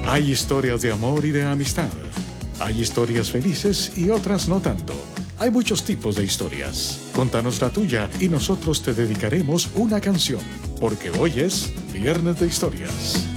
Hay historias de amor y de amistad. Hay historias felices y otras no tanto. Hay muchos tipos de historias. Contanos la tuya y nosotros te dedicaremos una canción, porque hoy es Viernes de Historias.